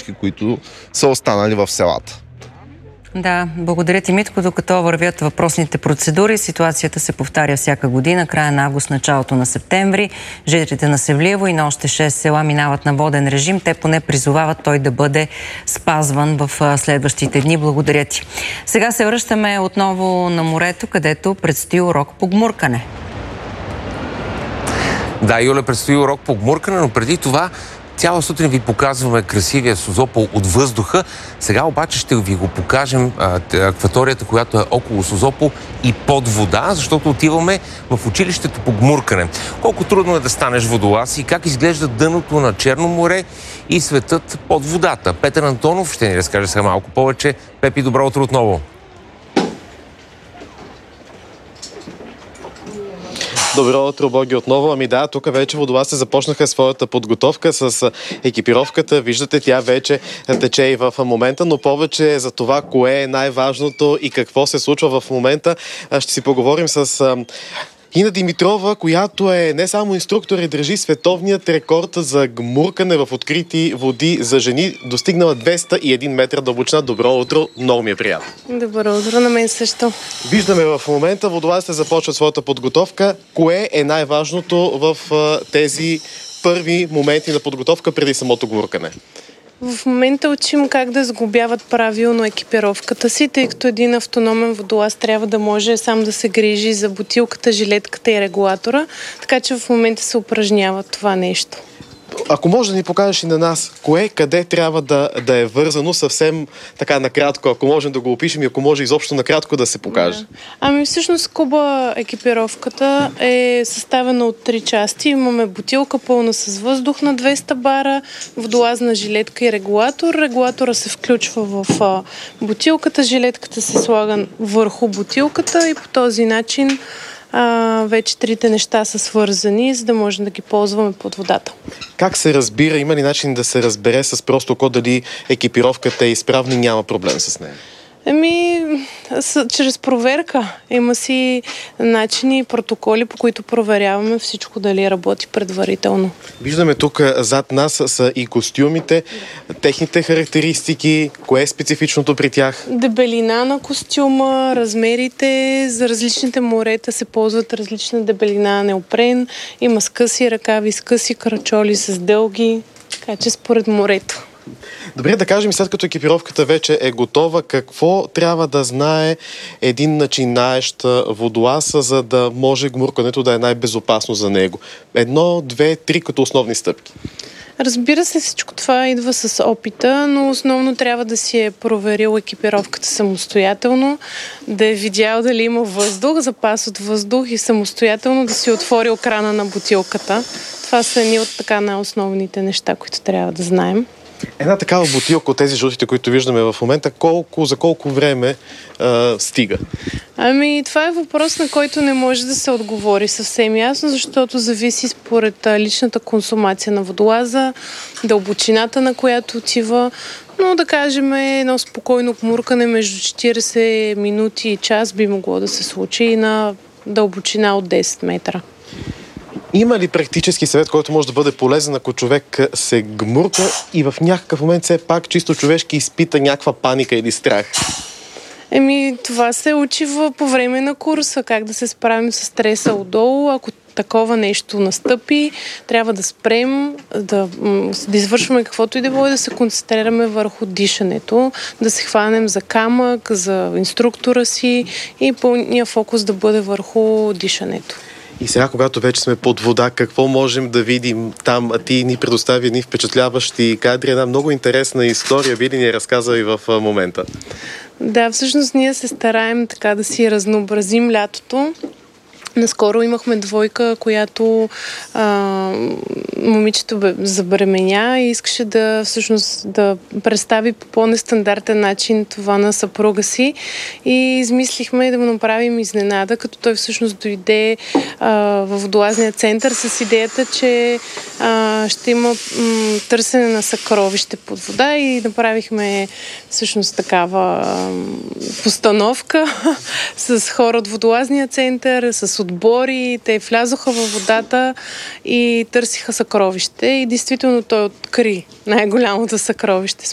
всички, които са останали в селата. Да, благодаря ти, Митко. Докато вървят въпросните процедури, ситуацията се повтаря всяка година. Края на август, началото на септември. Жителите на Севлиево и на още 6 села минават на воден режим. Те поне призовават той да бъде спазван в следващите дни. Благодаря ти. Сега се връщаме отново на морето, където предстои урок по гмуркане. Да, Юля, предстои урок по гмуркане, но преди това цяла сутрин ви показваме красивия Созопол от въздуха. Сега обаче ще ви го покажем акваторията, която е около Созопол и под вода, защото отиваме в училището по гмуркане. Колко трудно е да станеш водолаз и как изглежда дъното на Черно море и светът под водата. Петър Антонов ще ни разкаже сега малко повече. Пепи, добро утро отново. Добро утро, Боги, отново. Ами да, тук вече водолазците започнаха своята подготовка с екипировката. Виждате, тя вече тече и в момента, но повече за това, кое е най-важното и какво се случва в момента, ще си поговорим с Ина Димитрова, която е не само инструктор и държи световният рекорд за гмуркане в открити води за жени, достигнала 201 метра дълбочина. Добро утро, много ми е приятно. Добро утро, на мен също. Виждаме в момента водолазците започват своята подготовка. Кое е най-важното в тези първи моменти на подготовка преди самото гмуркане? В момента учим как да сглобяват правилно екипировката си, тъй като един автономен водолаз трябва да може сам да се грижи за бутилката, жилетката и регулатора, така че в момента се упражнява това нещо. Ако може да ни покажеш и на нас, кое, къде трябва да е вързано съвсем така накратко, ако можем да го опишем и ако може изобщо накратко да се покаже. Да. Ами всъщност куба екипировката е съставена от 3 части. Имаме бутилка пълна с въздух на 200 бара, водолазна жилетка и регулатор. Регулатора се включва в бутилката, жилетката се слага върху бутилката и по този начин вече трите неща са свързани, за да можем да ги ползваме под водата. Как се разбира, има ли начин да се разбере с просто око дали екипировката е изправна и няма проблем с нея? Чрез проверка. Има си начини и протоколи, по които проверяваме всичко дали работи предварително. Виждаме тук зад нас са и костюмите, техните характеристики, кое е специфичното при тях? Дебелина на костюма, размерите, за различните морета се ползват различна дебелина неопрен, има с къси ръкави, с къси крачоли, с дълги, така че според морето. Добре, да кажем, след като екипировката вече е готова, какво трябва да знае един начинаещ водолаз, за да може гмуркането да е най-безопасно за него? 1, 2, 3 като основни стъпки. Разбира се, всичко това идва с опита, но основно трябва да си е проверил екипировката самостоятелно, да е видял дали има въздух, запас от въздух и самостоятелно да си отворил крана на бутилката. Това са едни от така най-основните неща, които трябва да знаем. Една такава бутилка от тези жълтите, които виждаме в момента, за колко време стига? Това е въпрос, на който не може да се отговори съвсем ясно, защото зависи според личната консумация на водолаза, дълбочината, на която отива, но да кажем едно спокойно гмуркане между 40 минути и час би могло да се случи и на дълбочина от 10 метра. Има ли практически съвет, който може да бъде полезен, ако човек се гмурка и в някакъв момент все пак чисто човешки изпита някаква паника или страх? Това се учи по време на курса, как да се справим с стреса отдолу. Ако такова нещо настъпи, трябва да спрем, да извършваме каквото и да било и да се концентрираме върху дишането, да се хванем за камък, за инструктора си и пълния фокус да бъде върху дишането. И сега, когато вече сме под вода, какво можем да видим там? Ти ни предостави едни впечатляващи кадри, една много интересна история, би ли ни разказа и в момента? Да, всъщност ние се стараем така да си разнообразим лятото. Наскоро имахме двойка, която момичето забременя и искаше да представи по по-нестандартен начин това на съпруга си и измислихме да му направим изненада, като той всъщност дойде във водолазния център с идеята, че ще има търсене на съкровище под вода и направихме всъщност такава постановка с хора от водолазния център, с отбори, те влязоха във водата и търсиха съкровище и действително той откри най-голямото съкровище